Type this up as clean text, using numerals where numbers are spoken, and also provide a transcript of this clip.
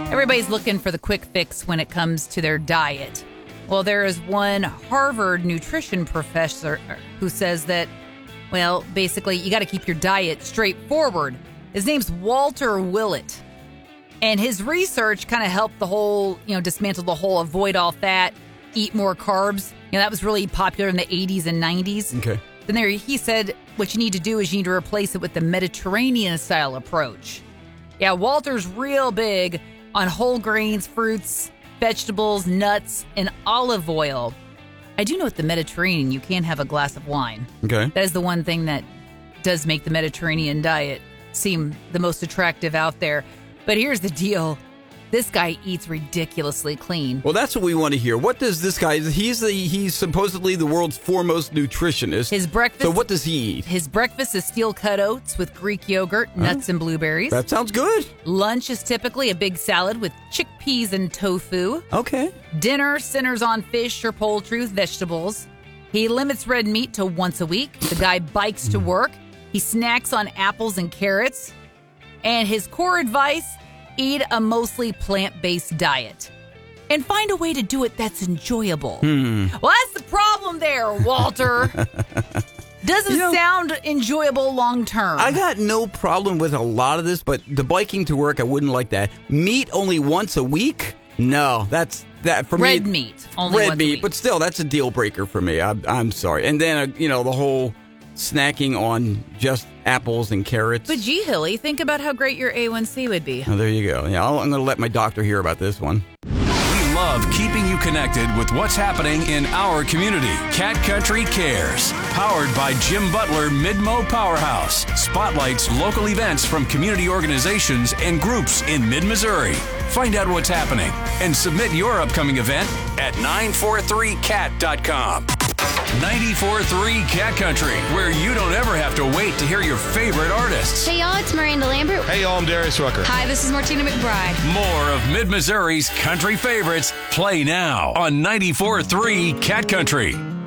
Everybody's looking for the quick fix when it comes to their diet. Well, there is one Harvard nutrition professor who says that, well, basically, you got to keep your diet straightforward. His name's Walter Willett. And his research kind of helped the whole, dismantle the whole avoid all fat, eat more carbs. That was really popular in the 80s and 90s. Okay. Then he said what you need to do is you need to replace it with the Mediterranean-style approach. Yeah, Walter's real big on whole grains, fruits, vegetables, nuts, and olive oil. I do know at the Mediterranean, you can have a glass of wine. Okay. That is the one thing that does make the Mediterranean diet seem the most attractive out there. But here's the deal. This guy eats ridiculously clean. Well, that's what we want to hear. What does this guy... He's supposedly the world's foremost nutritionist. His breakfast... So what does he eat? His breakfast is steel-cut oats with Greek yogurt, nuts, and blueberries. That sounds good. Lunch is typically a big salad with chickpeas and tofu. Okay. Dinner centers on fish or poultry with vegetables. He limits red meat to once a week. The guy bikes to work. He snacks on apples and carrots. And his core advice... eat a mostly plant-based diet. And find a way to do it that's enjoyable. Well, that's the problem there, Walter. Doesn't sound enjoyable long-term. I got no problem with a lot of this, but the biking to work, I wouldn't like that. Meat only once a week? No, that's that for me. Red meat only once a week. But still, that's a deal breaker for me. I'm sorry. And then, the whole snacking on just apples and carrots. But gee, Hilly, think about how great your A1C would be. Oh, there you go. Yeah, I'm going to let my doctor hear about this one. We love keeping you connected with what's happening in our community. Cat Country Cares, powered by Jim Butler Midmo Powerhouse, spotlights local events from community organizations and groups in mid-Missouri. Find out what's happening and submit your upcoming event at 943cat.com. 94.3 Cat Country, where you don't ever have to wait to hear your favorite artists. Hey y'all, it's Miranda Lambert. Hey y'all, I'm Darius Rucker. Hi, this is Martina McBride. More of Mid-Missouri's country favorites play now on 94.3 Cat Country.